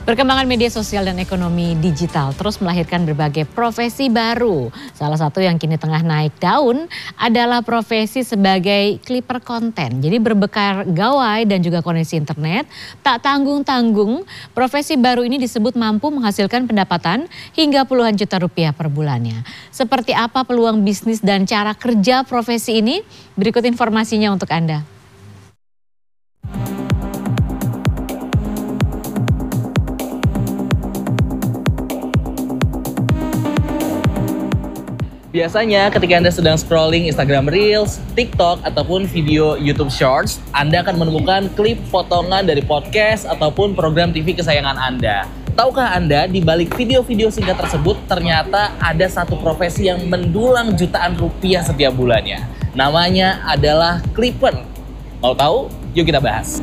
Perkembangan media sosial dan ekonomi digital terus melahirkan berbagai profesi baru. Salah satu yang kini tengah naik daun adalah profesi sebagai klipper konten. Jadi berbekal gawai dan juga koneksi internet, tak tanggung-tanggung, profesi baru ini disebut mampu menghasilkan pendapatan hingga puluhan juta rupiah per bulannya. Seperti apa peluang bisnis dan cara kerja profesi ini? Berikut informasinya untuk Anda. Biasanya ketika Anda sedang scrolling Instagram Reels, TikTok, ataupun video YouTube Shorts, Anda akan menemukan klip potongan dari podcast ataupun program TV kesayangan Anda. Tahukah Anda, di balik video-video singkat tersebut ternyata ada satu profesi yang mendulang jutaan rupiah setiap bulannya. Namanya adalah klipper. Mau tahu? Yuk kita bahas.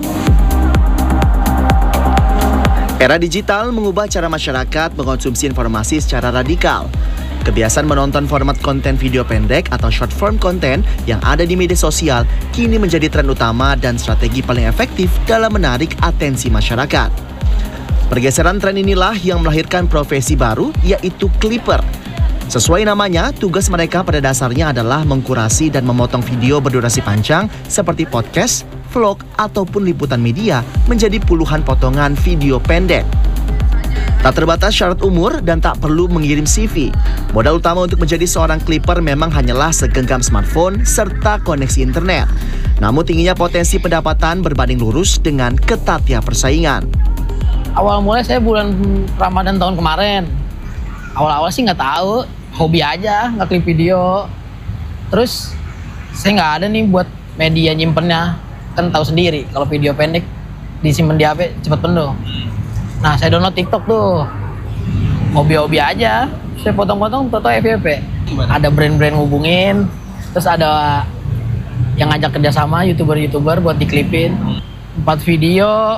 Era digital mengubah cara masyarakat mengkonsumsi informasi secara radikal. Kebiasaan menonton format konten video pendek atau short form konten yang ada di media sosial kini menjadi tren utama dan strategi paling efektif dalam menarik atensi masyarakat. Pergeseran tren inilah yang melahirkan profesi baru, yaitu klipper. Sesuai namanya, tugas mereka pada dasarnya adalah mengkurasi dan memotong video berdurasi panjang seperti podcast, vlog, ataupun liputan media menjadi puluhan potongan video pendek. Tak terbatas syarat umur dan tak perlu mengirim CV. Modal utama untuk menjadi seorang klipper memang hanyalah segenggam smartphone serta koneksi internet. Namun tingginya potensi pendapatan berbanding lurus dengan ketatnya persaingan. Awal mulai saya bulan Ramadan tahun kemarin. Awal-awal sih nggak tahu, hobi aja, nggak klip video. Terus saya nggak ada nih buat media nyimpennya. Kan tahu sendiri kalau video pendek disimpan di HP cepat penuh. Nah, saya download TikTok tuh. Hobi-hobi aja. Saya potong-potong foto FYP. Ada brand-brand ngubungin. Terus ada yang ngajak kerjasama YouTuber-YouTuber buat diklipin. 4 video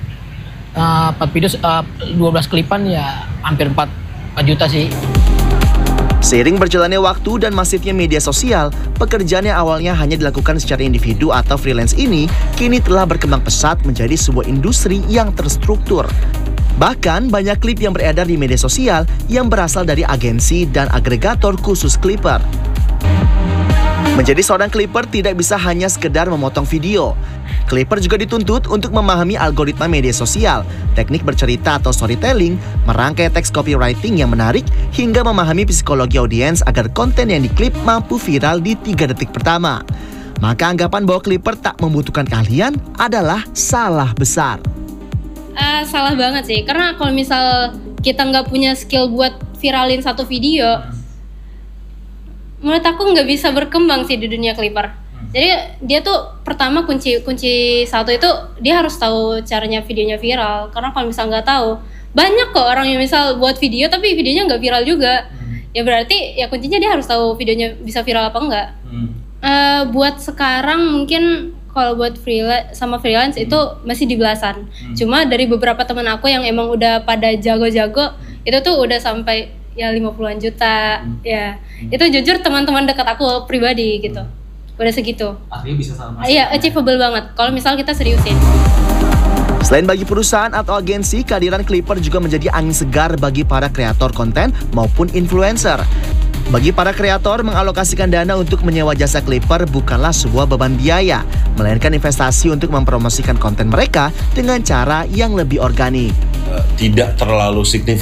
12 klipan ya hampir 4 juta sih. Seiring berjalannya waktu dan masifnya media sosial, pekerjaan yang awalnya hanya dilakukan secara individu atau freelance ini kini telah berkembang pesat menjadi sebuah industri yang terstruktur. Bahkan banyak klip yang beredar di media sosial yang berasal dari agensi dan agregator khusus klipper. Menjadi seorang klipper tidak bisa hanya sekedar memotong video. Klipper juga dituntut untuk memahami algoritma media sosial, teknik bercerita atau storytelling, merangkai teks copywriting yang menarik, hingga memahami psikologi audiens agar konten yang diklip mampu viral di 3 detik pertama. Maka anggapan bahwa klipper tak membutuhkan keahlian adalah salah besar. Salah banget sih, karena kalau misal kita nggak punya skill buat viralin satu video, menurut aku nggak bisa berkembang sih di dunia klipper. Jadi dia tuh pertama kunci satu itu dia harus tahu caranya videonya viral. Karena kalau misal nggak tahu, banyak kok orang yang misal buat video tapi videonya nggak viral juga. Ya berarti ya kuncinya dia harus tahu videonya bisa viral apa enggak. Buat sekarang mungkin kalau buat freelance itu masih di belasan. Cuma dari beberapa teman aku yang emang udah pada jago-jago itu tuh udah sampai ya 50-an juta. Ya itu jujur teman-teman dekat aku pribadi gitu. Udah segitu. Artinya bisa sama. Iya, achievable banget kalau misal kita seriusin. Selain bagi perusahaan atau agensi, kehadiran klipper juga menjadi angin segar bagi para kreator konten maupun influencer. Bagi para kreator, mengalokasikan dana untuk menyewa jasa klipper bukanlah sebuah beban biaya, melainkan investasi untuk mempromosikan konten mereka dengan cara yang lebih organik. Tidak terlalu signifikan